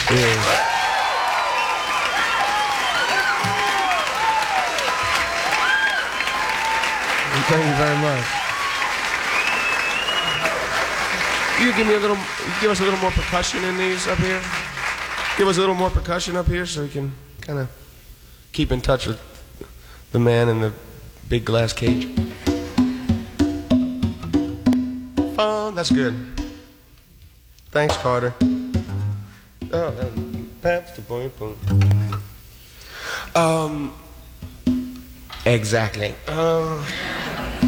Yeah. Thank you very much. You give us a little more percussion in these up here. Give us a little more percussion up here so we can kind of keep in touch with the man in the big glass cage. Oh, that's good. Thanks, Carter. Oh, that's the boom boom. Exactly.